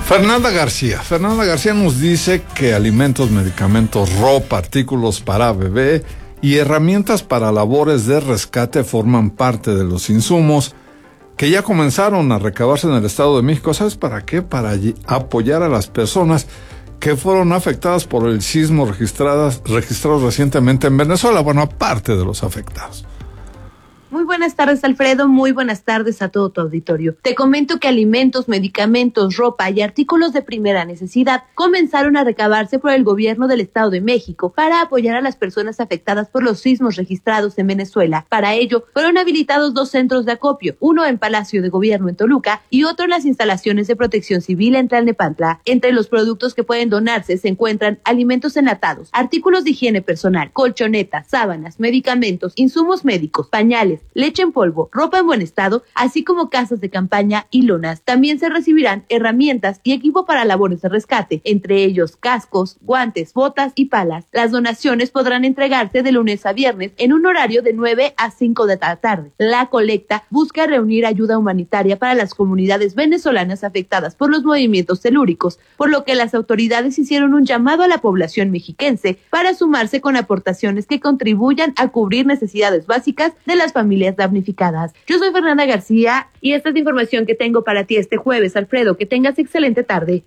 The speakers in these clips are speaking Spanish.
Fernanda García nos dice que alimentos, medicamentos, ropa, artículos para bebé y herramientas para labores de rescate forman parte de los insumos que ya comenzaron a recabarse en el Estado de México. ¿Sabes para qué? Para apoyar a las personas que fueron afectadas por el sismo registrados recientemente en Venezuela. Bueno, aparte de los afectados. Muy buenas tardes, Alfredo. Muy buenas tardes a todo tu auditorio. Te comento que alimentos, medicamentos, ropa y artículos de primera necesidad comenzaron a recabarse por el gobierno del Estado de México para apoyar a las personas afectadas por los sismos registrados en Venezuela. Para ello, fueron habilitados 2 centros de acopio, uno en Palacio de Gobierno en Toluca y otro en las instalaciones de Protección Civil en Tlalnepantla. Entre los productos que pueden donarse se encuentran alimentos enlatados, artículos de higiene personal, colchonetas, sábanas, medicamentos, insumos médicos, pañales, leche en polvo, ropa en buen estado, así como casas de campaña y lonas. También se recibirán herramientas y equipo para labores de rescate, entre ellos cascos, guantes, botas y palas. Las donaciones podrán entregarse de lunes a viernes en un horario de 9 a 5 de la tarde. La colecta busca reunir ayuda humanitaria para las comunidades venezolanas afectadas por los movimientos telúricos, por lo que las autoridades hicieron un llamado a la población mexiquense para sumarse con aportaciones que contribuyan a cubrir necesidades básicas de las familias damnificadas. Yo soy Fernanda García y esta es la información que tengo para ti este jueves. Alfredo, que tengas excelente tarde.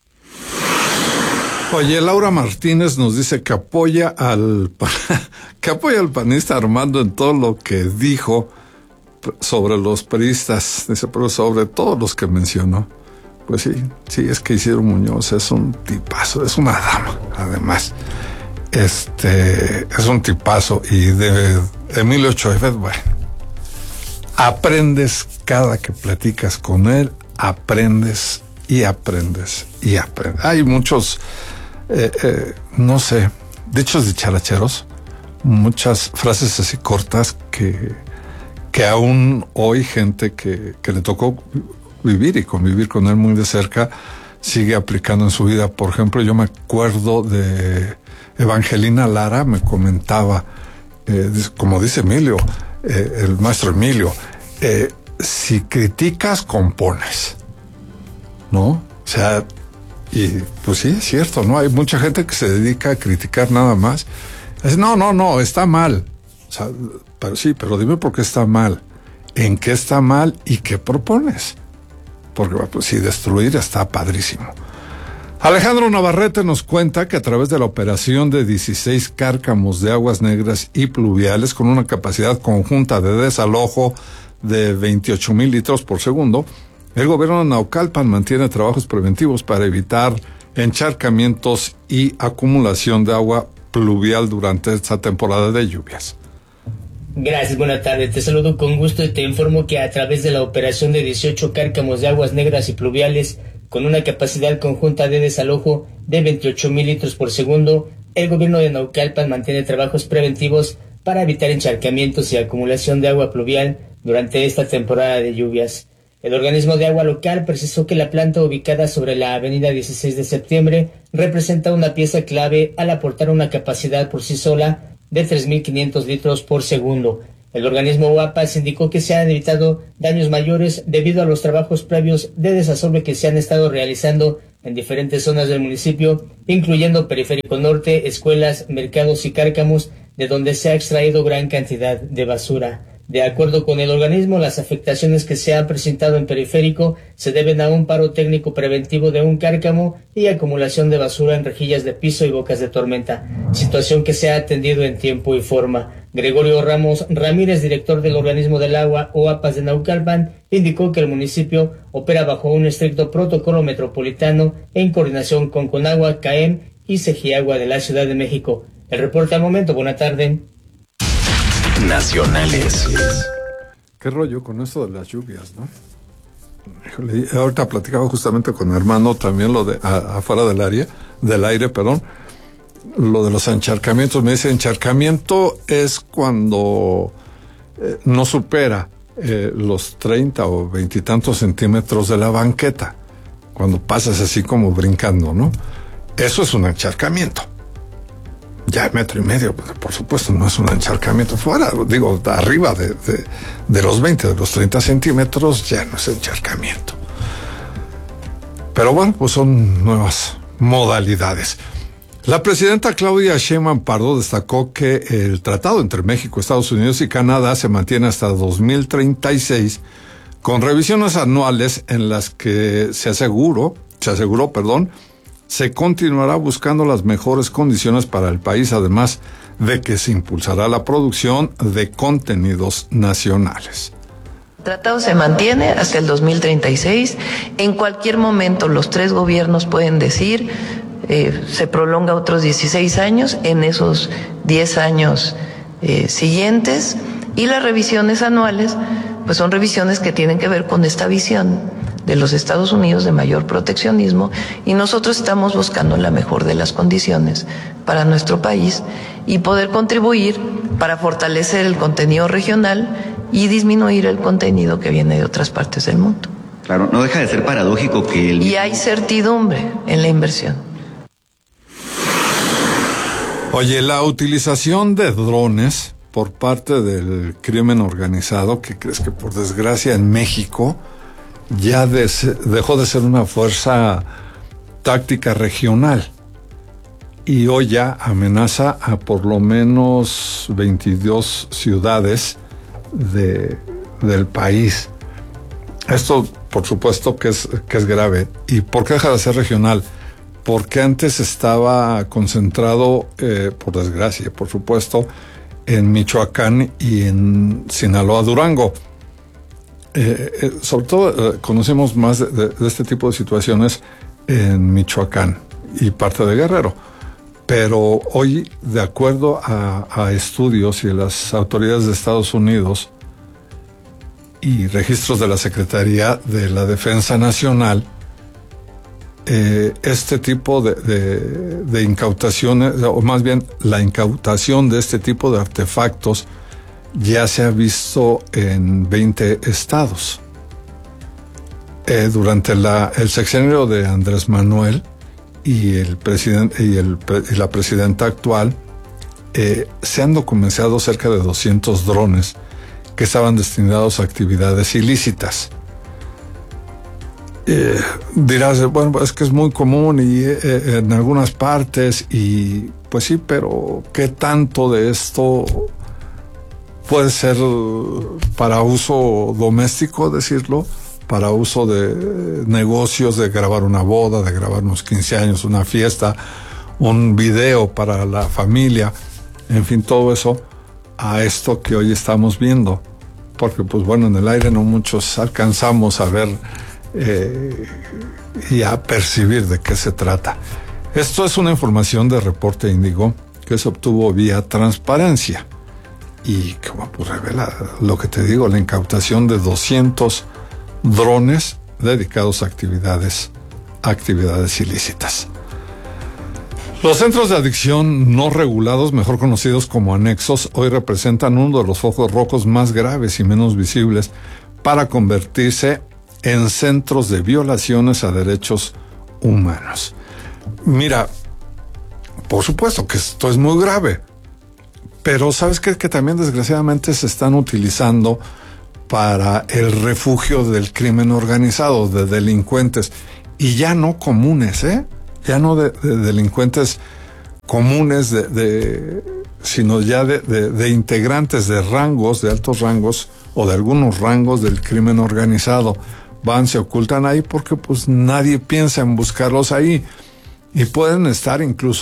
Oye, Laura Martínez nos dice que apoya al panista Armando en todo lo que dijo sobre los priistas, dice, pero sobre todos los que mencionó. Pues sí, es que Isidro Muñoz es un tipazo, es una dama, además. Es un tipazo. Y de Emilio Choifet, bueno, aprendes cada que platicas con él, aprendes y aprendes y aprendes. Hay muchos, no sé, dichos dicharacheros, muchas frases así cortas que aún hoy gente que le tocó vivir y convivir con él muy de cerca sigue aplicando en su vida. Por ejemplo, yo me acuerdo de Evangelina Lara, me comentaba, como dice Emilio, el maestro Emilio, si criticas, compones, ¿no? O sea, y pues sí, es cierto, ¿no? Hay mucha gente que se dedica a criticar nada más. No, está mal. O sea, pero dime por qué está mal, en qué está mal y qué propones. Porque pues sí, destruir está padrísimo. Alejandro Navarrete nos cuenta que a través de la operación de 16 cárcamos de aguas negras y pluviales con una capacidad conjunta de desalojo de 28,000 litros por segundo, el gobierno de Naucalpan mantiene trabajos preventivos para evitar encharcamientos y acumulación de agua pluvial durante esta temporada de lluvias. Gracias, buena tarde. Te saludo con gusto y te informo que a través de la operación de 18 cárcamos de aguas negras y pluviales con una capacidad conjunta de desalojo de 28,000 litros por segundo, el gobierno de Naucalpan mantiene trabajos preventivos para evitar encharcamientos y acumulación de agua pluvial durante esta temporada de lluvias. El organismo de agua local precisó que la planta ubicada sobre la avenida 16 de septiembre representa una pieza clave al aportar una capacidad por sí sola de 3,500 litros por segundo. El organismo UAPAS indicó que se han evitado daños mayores debido a los trabajos previos de desasolve que se han estado realizando en diferentes zonas del municipio, incluyendo Periférico Norte, escuelas, mercados y cárcamos, de donde se ha extraído gran cantidad de basura. De acuerdo con el organismo, las afectaciones que se han presentado en Periférico se deben a un paro técnico preventivo de un cárcamo y acumulación de basura en rejillas de piso y bocas de tormenta, situación que se ha atendido en tiempo y forma. Gregorio Ramos Ramírez, director del organismo del agua OAPAS de Naucalpan, indicó que el municipio opera bajo un estricto protocolo metropolitano en coordinación con Conagua, CAEM y Segiagua de la Ciudad de México. El reporte al momento, buena tarde. Nacionales. ¿Qué rollo con esto de las lluvias, no? Híjole, ahorita platicaba justamente con mi hermano también lo de afuera del aire, lo de los encharcamientos. Me dice, encharcamiento es cuando no supera los 30 o 20 y tantos centímetros de la banqueta, cuando pasas así como brincando, ¿no? Eso es un encharcamiento. Ya 1.5 metros, por supuesto, no es un encharcamiento. Fuera, digo, arriba de los 20, de los 30 centímetros, ya no es encharcamiento. Pero bueno, pues son nuevas modalidades. La presidenta Claudia Sheinbaum Pardo destacó que el tratado entre México, Estados Unidos y Canadá se mantiene hasta 2036, con revisiones anuales en las que se aseguró, se continuará buscando las mejores condiciones para el país, además de que se impulsará la producción de contenidos nacionales. El tratado se mantiene hasta el 2036. En cualquier momento los tres gobiernos pueden decir, se prolonga otros 16 años en esos 10 años siguientes, y las revisiones anuales pues son revisiones que tienen que ver con esta visión de los Estados Unidos de mayor proteccionismo, y nosotros estamos buscando la mejor de las condiciones para nuestro país y poder contribuir para fortalecer el contenido regional y disminuir el contenido que viene de otras partes del mundo. Claro, no deja de ser paradójico que Y hay certidumbre en la inversión. Oye, la utilización de drones por parte del crimen organizado, ¿qué crees? Que por desgracia en México ya dejó de ser una fuerza táctica regional y hoy ya amenaza a por lo menos 22 ciudades del país. Esto, por supuesto, que es grave. ¿Y por qué deja de ser regional? Porque antes estaba concentrado, por desgracia, por supuesto, en Michoacán y en Sinaloa, Durango. Sobre todo conocemos más de este tipo de situaciones en Michoacán y parte de Guerrero. Pero hoy, de acuerdo a estudios y de las autoridades de Estados Unidos y registros de la Secretaría de la Defensa Nacional, este tipo de incautaciones, o más bien la incautación de este tipo de artefactos, ya se ha visto en 20 estados. Durante el sexenio de Andrés Manuel y el presidente y la presidenta actual, se han documentado cerca de 200 drones que estaban destinados a actividades ilícitas. Dirás, bueno, es que es muy común y en algunas partes, y pues sí, pero ¿qué tanto de esto puede ser para uso doméstico, decirlo, para uso de negocios, de grabar una boda, de grabar unos 15 años, una fiesta, un video para la familia, en fin, todo eso, a esto que hoy estamos viendo? Porque pues bueno, en el aire no muchos alcanzamos a ver y a percibir de qué se trata. Esto es una información de Reporte Índigo que se obtuvo vía transparencia y que pues revela lo que te digo, la incautación de 200 drones dedicados a actividades ilícitas. Los centros de adicción no regulados, mejor conocidos como anexos, hoy representan uno de los focos rojos más graves y menos visibles para convertirse en centros de violaciones a derechos humanos. Mira, por supuesto que esto es muy grave, pero ¿sabes qué? Que también desgraciadamente se están utilizando para el refugio del crimen organizado, de delincuentes, y ya no comunes, ya no de delincuentes comunes, sino ya de integrantes de rangos, de altos rangos o de algunos rangos del crimen organizado. Van, se ocultan ahí porque pues nadie piensa en buscarlos ahí, y pueden estar incluso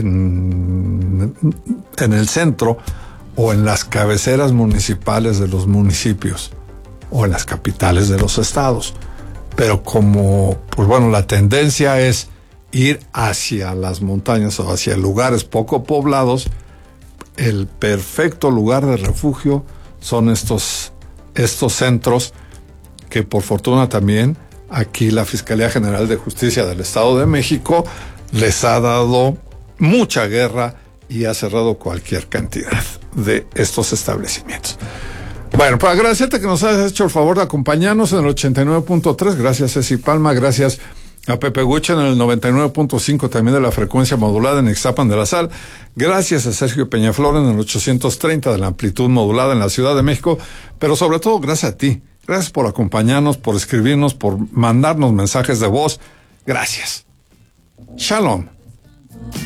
en el centro o en las cabeceras municipales de los municipios o en las capitales de los estados. Pero como, pues bueno, la tendencia es ir hacia las montañas o hacia lugares poco poblados, el perfecto lugar de refugio son estos centros que por fortuna también aquí la Fiscalía General de Justicia del Estado de México les ha dado mucha guerra y ha cerrado cualquier cantidad de estos establecimientos. Bueno, pues agradecerte que nos hayas hecho el favor de acompañarnos en el 89.3. Gracias, Ceci Palma. Gracias a Pepe Gucha en el 99.5 también de la frecuencia modulada en Ixtapan de la Sal. Gracias a Sergio Peñaflor en el 830 de la amplitud modulada en la Ciudad de México. Pero sobre todo, gracias a ti. Gracias por acompañarnos, por escribirnos, por mandarnos mensajes de voz. Gracias. Shalom.